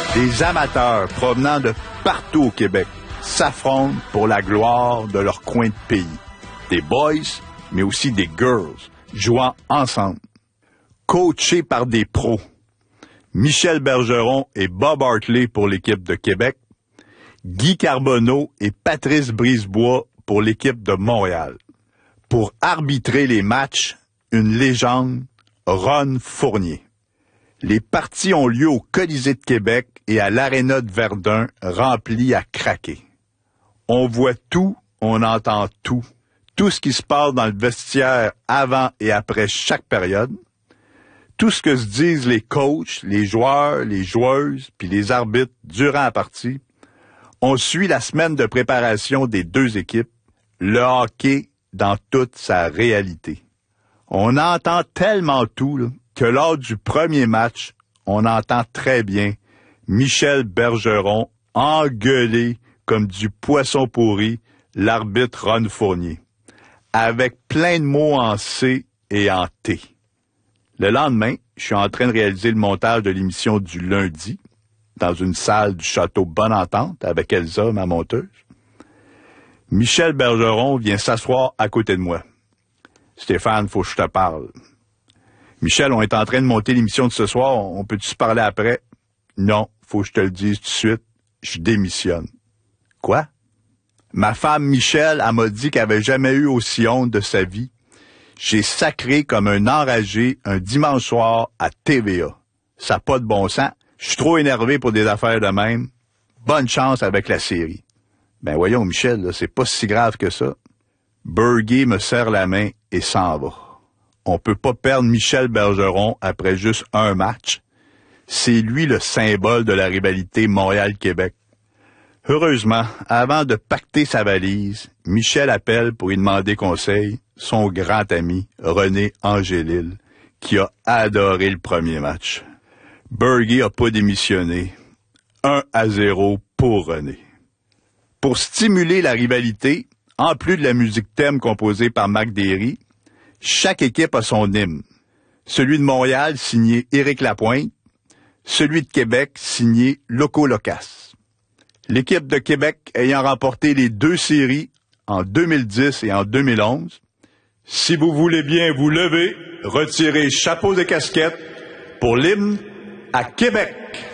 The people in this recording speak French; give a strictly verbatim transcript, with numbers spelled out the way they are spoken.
Des amateurs provenant de partout au Québec s'affrontent pour la gloire de leur coin de pays. Des boys, mais aussi des girls, jouant ensemble. Coachés par des pros. Michel Bergeron et Bob Hartley pour l'équipe de Québec. Guy Carbonneau et Patrice Brisebois pour l'équipe de Montréal. Pour arbitrer les matchs, une légende, Ron Fournier. Les parties ont lieu au Colisée de Québec et à l'Aréna de Verdun, rempli à craquer. On voit tout, on entend tout. Tout ce qui se passe dans le vestiaire avant et après chaque période. Tout ce que se disent les coachs, les joueurs, les joueuses, puis les arbitres durant la partie. On suit la semaine de préparation des deux équipes, le hockey dans toute sa réalité. On entend tellement tout là, que lors du premier match, on entend très bien Michel Bergeron engueuler comme du poisson pourri l'arbitre Ron Fournier, avec plein de mots en C et en T. Le lendemain, je suis en train de réaliser le montage de l'émission du lundi, dans une salle du château Bonne-Entente avec Elsa, ma monteuse. Michel Bergeron vient s'asseoir à côté de moi. « Stéphane, faut que je te parle. »« Michel, on est en train de monter l'émission de ce soir, on peut-tu se parler après? »« Non, faut que je te le dise tout de suite, je démissionne. »« Quoi? » Ma femme Michel, elle m'a dit qu'elle avait jamais eu aussi honte de sa vie. J'ai sacré comme un enragé un dimanche soir à T V A. Ça n'a pas de bon sens. Je suis trop énervé pour des affaires de même. Bonne chance avec la série. Ben voyons, Michel, là, c'est pas si grave que ça. Berger me serre la main et s'en va. On peut pas perdre Michel Bergeron après juste un match. C'est lui le symbole de la rivalité Montréal-Québec. Heureusement, avant de pacter sa valise, Michel appelle pour lui demander conseil son grand ami René Angélil, qui a adoré le premier match. Berger a pas démissionné. un à zéro pour René. Pour stimuler la rivalité, en plus de la musique thème composée par Marc Derry, chaque équipe a son hymne. Celui de Montréal, signé Éric Lapointe. Celui de Québec, signé Loco Locas. L'équipe de Québec ayant remporté les deux séries en deux mille dix et en deux mille onze. Si vous voulez bien vous lever, retirez chapeau de casquette pour l'hymne à Québec.